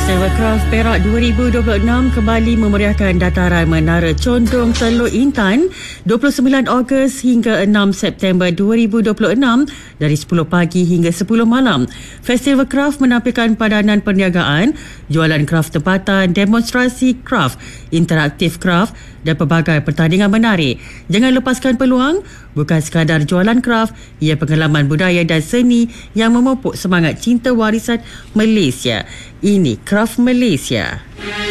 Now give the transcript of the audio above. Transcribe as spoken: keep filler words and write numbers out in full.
Festival Craft Perak dua ribu dua puluh enam kembali memeriahkan dataran Menara Condong Teluk Intan dua puluh sembilan Ogos hingga enam September dua ribu dua puluh enam dari sepuluh pagi hingga sepuluh malam. Festival Craft menampilkan padanan perniagaan, jualan kraft tempatan, demonstrasi kraft, interaktif kraft dan pelbagai pertandingan menarik. Jangan lepaskan peluang, bukan sekadar jualan kraft, ia pengalaman budaya dan seni yang memupuk semangat cinta warisan Malaysia. Ini Kraft Malaysia.